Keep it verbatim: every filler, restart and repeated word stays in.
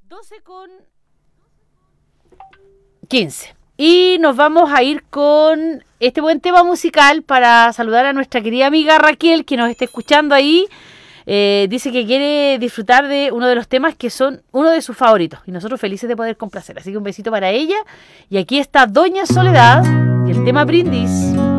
doce con quince. Y nos vamos a ir con este buen tema musical para saludar a nuestra querida amiga Raquel, que nos está escuchando ahí. Eh, dice que quiere disfrutar de uno de los temas que son uno de sus favoritos. Y nosotros felices de poder complacer. Así que un besito para ella. Y aquí está Doña Soledad y el tema Brindis.